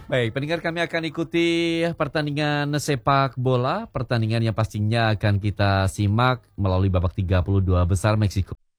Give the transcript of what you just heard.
Baik, pendengar kami akan ikuti pertandingan sepak bola, pertandingan yang pastinya akan kita simak melalui babak 32 besar Meksiko